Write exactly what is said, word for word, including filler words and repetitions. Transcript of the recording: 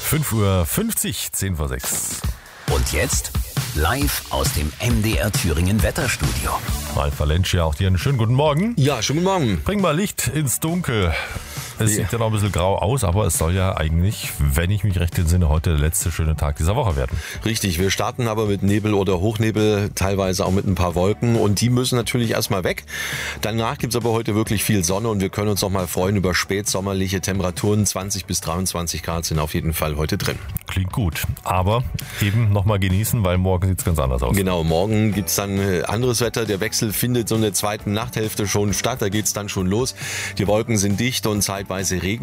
fünf Uhr fünfzig, zehn vor sechs. Und jetzt live aus dem M D R Thüringen Wetterstudio. Ralf Valencia, auch dir einen schönen guten Morgen. Ja, schönen guten Morgen. Bring mal Licht ins Dunkel. Es Ja. sieht ja noch ein bisschen grau aus, aber es soll ja eigentlich, wenn ich mich recht entsinne, heute der letzte schöne Tag dieser Woche werden. Richtig, wir starten aber mit Nebel oder Hochnebel, teilweise auch mit ein paar Wolken und die müssen natürlich erstmal weg. Danach gibt's aber heute wirklich viel Sonne und wir können uns noch mal freuen über spätsommerliche Temperaturen. zwanzig bis dreiundzwanzig Grad sind auf jeden Fall heute drin. Klingt gut, aber eben nochmal genießen, weil morgen sieht's ganz anders aus. Genau, morgen gibt's dann äh, anderes Wetter. Der Wechsel findet so in der zweiten Nachthälfte schon statt, da geht's dann schon los. Die Wolken sind dicht und zeitweise Regen.